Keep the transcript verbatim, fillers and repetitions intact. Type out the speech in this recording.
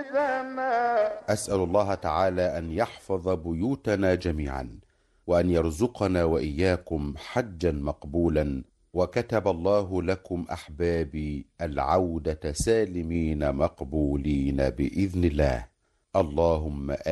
أسأل الله تعالى أن يحفظ بيوتنا جميعا، وأن يرزقنا وإياكم حجا مقبولا. وكتب الله لكم أحبابي العودة سالمين مقبولين بإذن الله. اللهم